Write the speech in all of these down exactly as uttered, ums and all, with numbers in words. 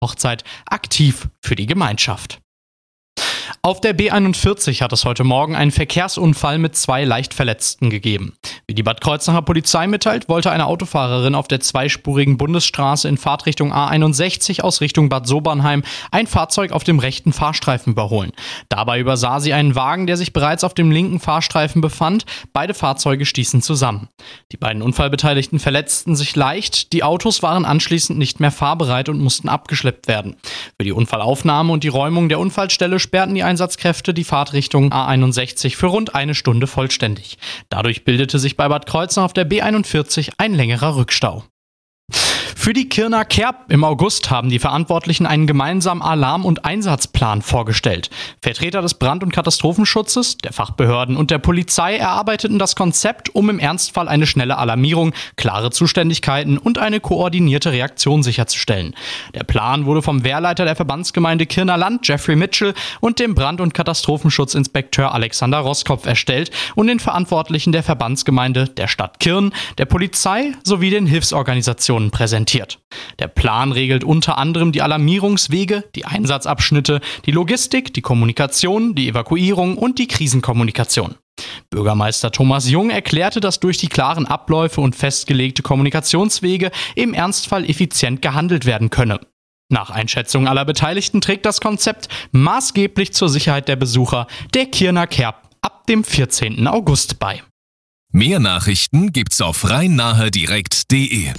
Hochzeit aktiv für die Gemeinschaft. Auf der B einundvierzig hat es heute Morgen einen Verkehrsunfall mit zwei Leichtverletzten gegeben. Wie die Bad Kreuznacher Polizei mitteilt, wollte eine Autofahrerin auf der zweispurigen Bundesstraße in Fahrtrichtung A einundsechzig aus Richtung Bad Sobernheim ein Fahrzeug auf dem rechten Fahrstreifen überholen. Dabei übersah sie einen Wagen, der sich bereits auf dem linken Fahrstreifen befand. Beide Fahrzeuge stießen zusammen. Die beiden Unfallbeteiligten verletzten sich leicht. Die Autos waren anschließend nicht mehr fahrbereit und mussten abgeschleppt werden. Für die Unfallaufnahme und die Räumung der Unfallstelle sperrten die Einsatzkräfte die Fahrtrichtung A einundsechzig für rund eine Stunde vollständig. Dadurch bildete sich bei Bad Kreuznach auf der B einundvierzig ein längerer Rückstau. Für die Kirner Kerb im August haben die Verantwortlichen einen gemeinsamen Alarm- und Einsatzplan vorgestellt. Vertreter des Brand- und Katastrophenschutzes, der Fachbehörden und der Polizei erarbeiteten das Konzept, um im Ernstfall eine schnelle Alarmierung, klare Zuständigkeiten und eine koordinierte Reaktion sicherzustellen. Der Plan wurde vom Wehrleiter der Verbandsgemeinde Kirner Land, Jeffrey Mitchell, und dem Brand- und Katastrophenschutzinspekteur Alexander Roskopf erstellt und den Verantwortlichen der Verbandsgemeinde, der Stadt Kirn, der Polizei sowie den Hilfsorganisationen präsentiert. Der Plan regelt unter anderem die Alarmierungswege, die Einsatzabschnitte, die Logistik, die Kommunikation, die Evakuierung und die Krisenkommunikation. Bürgermeister Thomas Jung erklärte, dass durch die klaren Abläufe und festgelegte Kommunikationswege im Ernstfall effizient gehandelt werden könne. Nach Einschätzung aller Beteiligten trägt das Konzept maßgeblich zur Sicherheit der Besucher der Kirner Kerb ab dem vierzehnten August bei. Mehr Nachrichten gibt's auf rhein-nahe direkt punkt de.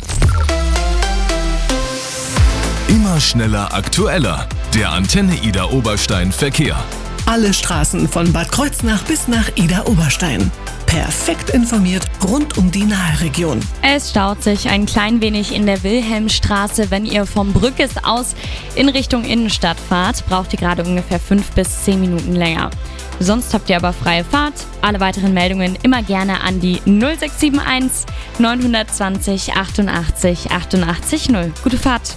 Immer schneller, aktueller. Der Antenne Ida Oberstein Verkehr. Alle Straßen von Bad Kreuznach bis nach Ida Oberstein. Perfekt informiert rund um die Naheregion. Es staut sich ein klein wenig in der Wilhelmstraße. Wenn ihr vom Brückes aus in Richtung Innenstadt fahrt, braucht ihr gerade ungefähr fünf bis zehn Minuten länger. Sonst habt ihr aber freie Fahrt. Alle weiteren Meldungen immer gerne an die null sechs sieben eins neun zwei null achtundachtzig achtundachtzig null. Gute Fahrt!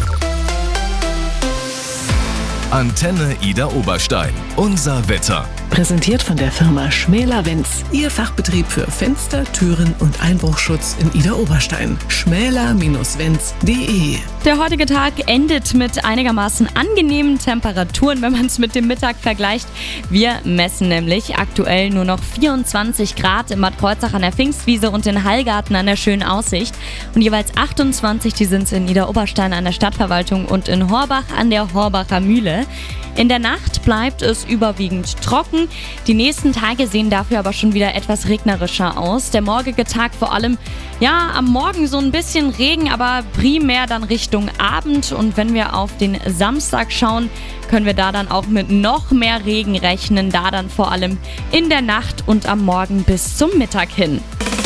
Antenne Ida Oberstein. Unser Wetter. Präsentiert von der Firma Schmäler-Wenz. Ihr Fachbetrieb für Fenster, Türen und Einbruchschutz in Ida Oberstein. schmäler Wenz punkt de. Der heutige Tag endet mit einigermaßen angenehmen Temperaturen, wenn man es mit dem Mittag vergleicht. Wir messen nämlich aktuell nur noch vierundzwanzig Grad in Bad Kreuznach an der Pfingstwiese und in Hallgarten an der Schönen Aussicht. Und jeweils achtundzwanzig, die sind es in Ida Oberstein an der Stadtverwaltung und in Horbach an der Horbacher Mühle. In der Nacht bleibt es überwiegend trocken. Die nächsten Tage sehen dafür aber schon wieder etwas regnerischer aus. Der morgige Tag vor allem, ja, am Morgen so ein bisschen Regen, aber primär dann Richtung Abend. Und wenn wir auf den Samstag schauen, können wir da dann auch mit noch mehr Regen rechnen. Da dann vor allem in der Nacht und am Morgen bis zum Mittag hin.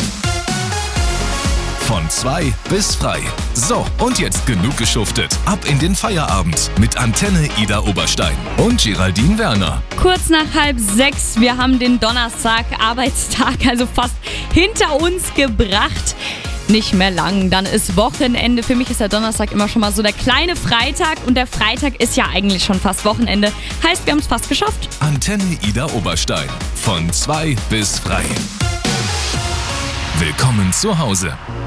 Von zwei bis frei. So, und jetzt genug geschuftet. Ab in den Feierabend mit Antenne Ida Oberstein und Geraldine Werner. Kurz nach halb sechs, wir haben den Donnerstag, Arbeitstag, also fast hinter uns gebracht. Nicht mehr lang, dann ist Wochenende. Für mich ist der Donnerstag immer schon mal so der kleine Freitag und der Freitag ist ja eigentlich schon fast Wochenende. Heißt, wir haben es fast geschafft. Antenne Ida Oberstein. Von zwei bis frei. Willkommen zu Hause.